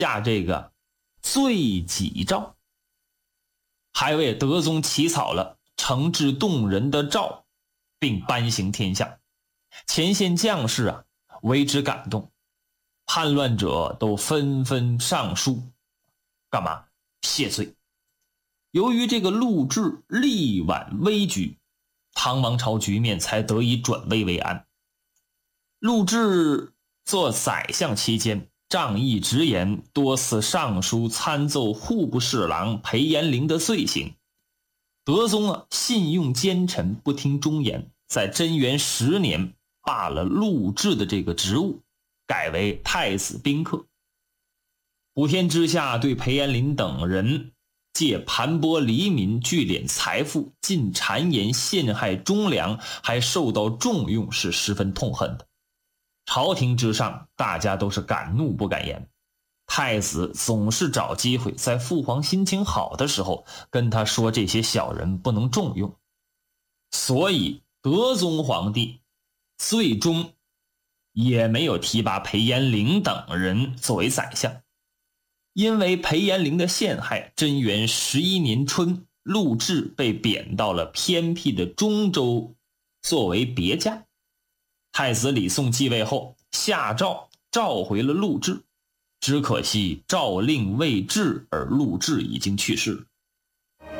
下这个罪己诏，还为德宗起草了惩治动人的诏，并颁行天下。前线将士啊为之感动，叛乱者都纷纷上书，干嘛？谢罪。由于这个陆贽力挽危局，唐王朝局面才得以转危为安。陆贽做宰相期间，仗义直言，多次上书参奏户部侍郎裴延龄的罪行。德宗信用奸臣，不听忠言，在贞元10年罢了陆贽的这个职务，改为太子宾客。普天之下对裴延龄等人借盘剥黎民，聚敛财富，尽谗言，陷害忠良，还受到重用，是十分痛恨的。朝廷之上，大家都是敢怒不敢言。太子总是找机会在父皇心情好的时候跟他说这些小人不能重用，所以德宗皇帝最终也没有提拔裴延龄等人作为宰相。因为裴延龄的陷害，贞元11年春，陆贽被贬到了偏僻的中州作为别驾。太子李诵继位后，下诏召回了陆贽，只可惜诏令未至，而陆贽已经去世了。